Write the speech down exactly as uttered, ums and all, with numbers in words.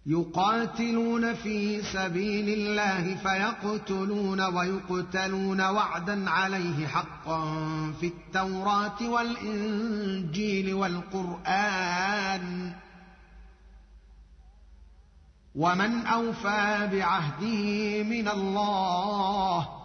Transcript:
يقاتلون في سبيل الله فيقتلون ويقتلون وعدا عليه حقا في التوراة والإنجيل والقرآن ومن أوفى بعهده من الله